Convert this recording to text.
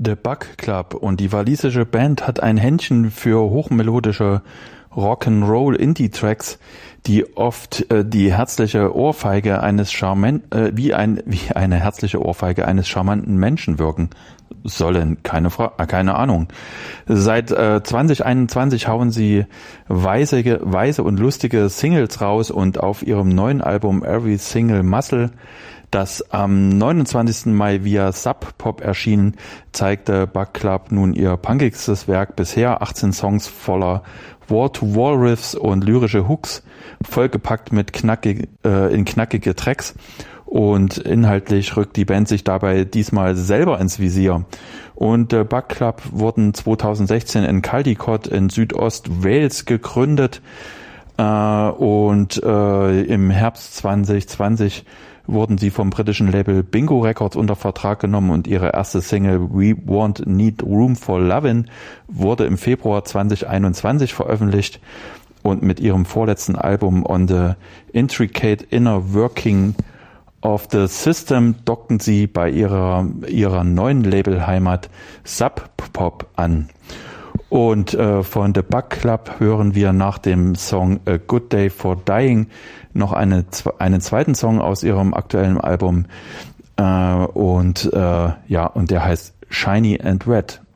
The Bug Club, und die walisische Band hat ein Händchen für hochmelodische Rock'n'Roll-Indie-Tracks, die oft die herzliche Ohrfeige eines wie eine herzliche Ohrfeige eines charmanten Menschen wirken sollen. Keine Ahnung. Seit 2021 hauen sie weise und lustige Singles raus, und auf ihrem neuen Album Every Single Muscle, das am 29. Mai via Sub Pop erschien, zeigte Bug Club nun ihr punkigstes Werk bisher. 18 Songs voller Wall-to-Wall-Riffs und lyrische Hooks, vollgepackt mit knackige Tracks. Und inhaltlich rückt die Band sich dabei diesmal selber ins Visier. Und Bug Club wurden 2016 in Caldicot in Südost-Wales gegründet. Und im Herbst 2020 wurden sie vom britischen Label Bingo Records unter Vertrag genommen, und ihre erste Single We Won't Need Room for Lovin' wurde im Februar 2021 veröffentlicht, und mit ihrem vorletzten Album On the Intricate Inner Working of the System dockten sie bei ihrer neuen Labelheimat Sub Pop an. Und von The Bug Club hören wir nach dem Song A Good Day for Dying noch einen zweiten Song aus ihrem aktuellen Album, und der heißt Shiny and Red.